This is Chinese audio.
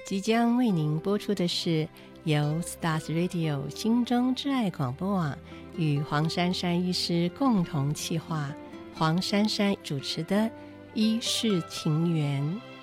即将为您播出的是由 Stars Radio 心中之爱广播网与黄珊珊医师共同企划，黄珊珊主持的医事情缘。